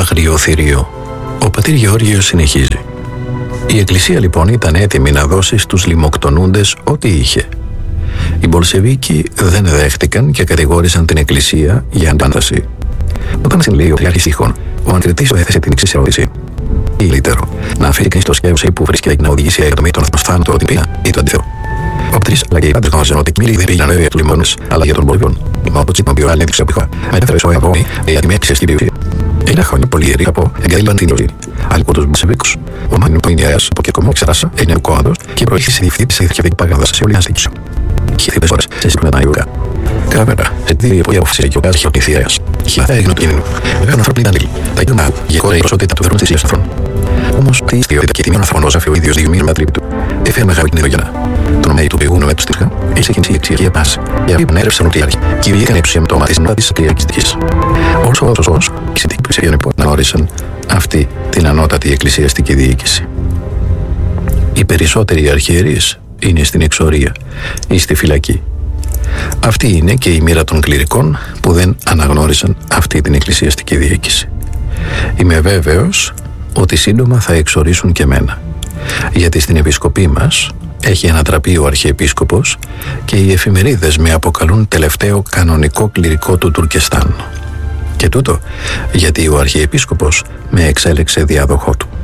άγριο θηρίο. Ο πατήρ Γεώργιος συνεχίζει. Η Εκκλησία λοιπόν ήταν έτοιμη να δώσει στους λιμοκτονούντες ό,τι είχε. Οι Μπολσεβίκοι δεν δέχτηκαν και κατηγόρησαν την Εκκλησία για αντάνταση. Όταν συνλύει ο Πατριάρχης Τύχων, ο αντιρρητής του έθεσε την εξής ερώτηση. Ή καλύτερο, να αφήσει κανείς το σκεύος που βρίσκεται και να οδηγήσει εκατομμύρια των θάνατο την πείνα ή το αντίθετο. Ο πατρίς αλλά και οι πάντες γνώριζαν ότι η δεν πήγαιναν για τους λιμόνες, αλλά για τον Μπολιβιόν. Μα από τον οποίο άλλη έδειξε από μετέφερε ο Αβώνη για τη μέτρηση στην περιουσία. Ένα χρόνια πολύ ιεροί από εγκατέλειπαν την Ιωσή. Άλλοι από τους Μπολσεβίκους. Ο Μάνου το Ινιαίας από και κομμό ξεράσα έγινε ο κόμματος και προήλθε στη διευθύντη σε θρησκευτική παγάδα σε όλη την Αστήκη. Είχε θύμες ώρες σε σύγκρινα Ιούγα. Κάμερα, σε δύο εποχή αποφασίζει και ο Κάζ Χιωτηθίας. Χιλιάδες έγινε του κίνδυνου. Μεγάλο ανθρώπινο ήταν τα κοινωνά, γεκόρα η προσότητα του δρόμου της Ήλιας των όμως τη ιδιότητα και τιμή αναθρονόζαφη ο ίδιος διηγούμενο με τρίπη του. Έφερε μεγάλη την ειδογενά. Το νομέι του πηγούνου με τους τύχα, είχε ξεκινήσει η εξηγία πάση. Για να πνεύσαν ότι άρχι, και βγήκαν εξουσία με το όνομα της νότης κρυακής τυχής. Όσο, οι συνθήκοι που εισήγαν να γνώρισαν αυτή την ανώτατη εκκλησιαστική διοίκηση. Οι περισσότεροι αρχιερείς είναι στην εξορία ή στη φυλακή. Αυτή είναι και η μοίρα των κληρικών που δεν αναγνώρισαν αυτή την εκκλησιαστική διοίκηση. Είμαι βέβαιος ότι σύντομα θα εξορίσουν και μένα, γιατί στην επισκοπή μας έχει ανατραπεί ο Αρχιεπίσκοπος και οι εφημερίδες με αποκαλούν τελευταίο κανονικό κληρικό του Τουρκεστάν. Και τούτο γιατί ο Αρχιεπίσκοπος με εξέλεξε διάδοχό του.